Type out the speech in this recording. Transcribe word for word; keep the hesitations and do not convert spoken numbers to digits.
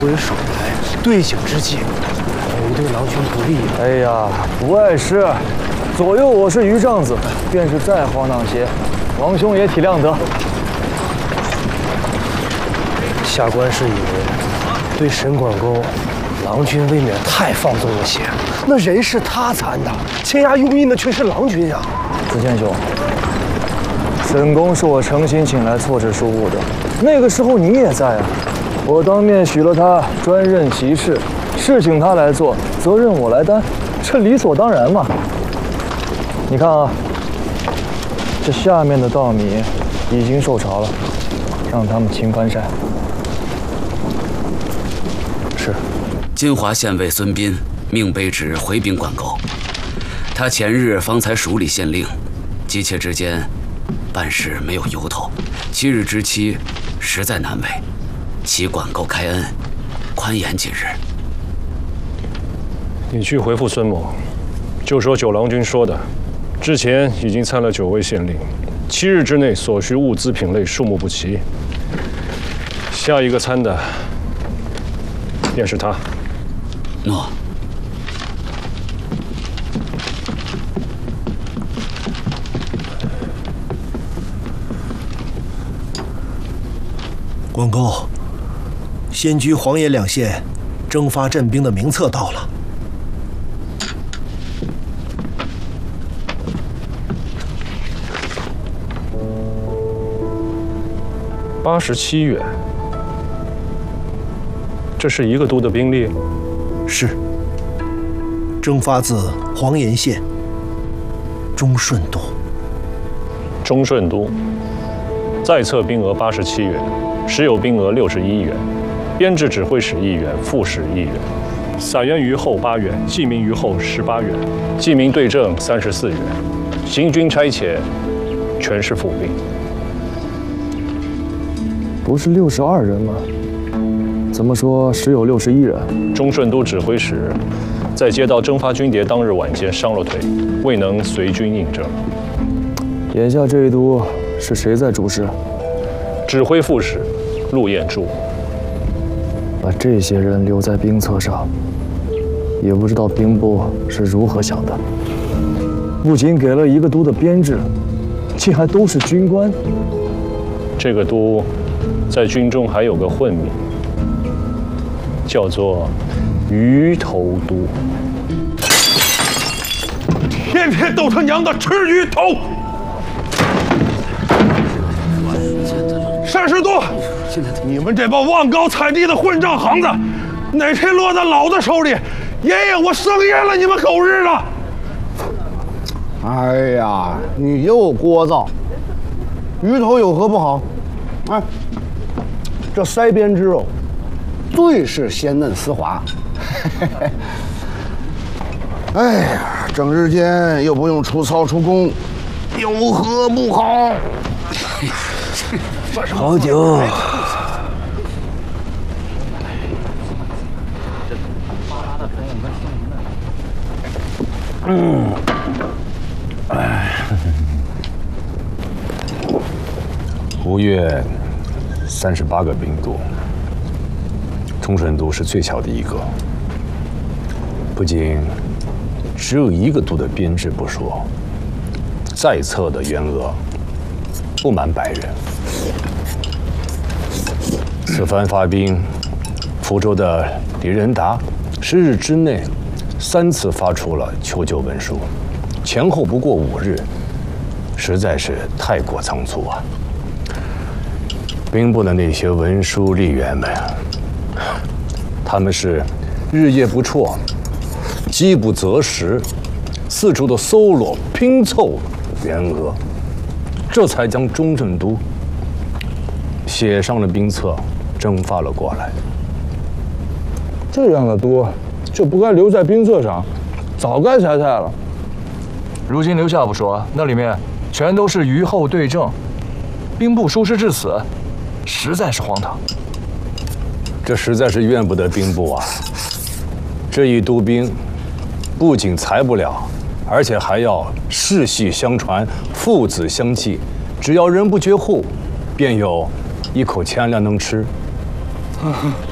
为守台，对醒之计，偶对狼群不利。 哎呀，不碍事，左右我是余丈子，便是再荒唐些，王兄也体谅得。 下官是以为，对沈管公，狼军未免太放纵了些。那人是他残的，牵押用印的却是狼军呀！ 子健兄，沈公是我诚心请来错置书务的，那个时候你也在啊。我当面许了他专任其事，事请他来做，责任我来担，这理所当然嘛。你看啊，这下面的稻米已经受潮了，让他们勤翻晒。是。 金华县尉孙斌命卑职回禀管沟，他前日方才署理县令，急切之间，办事没有由头，七日之期实在难为，祈管沟开恩，宽延几日。 你去回复孙某，就说九郎君说的，之前已经参了九位县令，七日之内所需物资品类数目不齐，下一个参的便是他。 诺。 管沟，仙居、黄野两县征发镇兵的名册到了。 八十七员，这是一个都的兵力。 是。征发自黄岩县忠顺都。 忠顺都，在册兵额八十七员，实有兵额六十一员，编制指挥使一员，副使一员，散员于后八员，记名于后十八员，记名对正三十四员，行军差遣全是府兵。 不是六十二人吗？怎么说实有六十一人？ 忠顺都指挥使在接到征发军牒当日晚间伤了腿，未能随军应征。 眼下这一都是谁在主事？ 指挥副使陆彦柱。 把这些人留在兵册上，也不知道兵部是如何想的。不仅给了一个都的编制，竟还都是军官。 这个都在军中还有个混名，叫做鱼头都。 天天都他娘的吃鱼头！单师都，你们这帮望高采地的混账行子，哪天落在老子手里，爷爷我生厌了你们狗日的！ 哎呀，你又聒噪，鱼头有何不好？哎，这腮边之肉，最是鲜嫩丝滑。哎呀，整日间又不用出操出工，有何不好？ 好酒。 嗯，哎， 吴越三十八个兵都，忠顺都是最小的一个。不仅只有一个都的编制不说，在册的员额不满百人。此番发兵，福州的李仁达十日之内三次发出了求救文书，前后不过五日，实在是太过仓促啊！兵部的那些文书吏员们，他们是日夜不辍，饥不择食，四处的搜罗拼凑员额，这才将忠顺都写上了兵册，征发了过来。 这样的都就不该留在兵册上，早该裁汰了。如今留下不说，那里面全都是虞后对正，兵部疏失至此，实在是荒唐。 这实在是怨不得兵部啊！这一都兵不仅裁不了，而且还要世系相传，父子相继，只要人不绝户，便有一口钱粮能吃。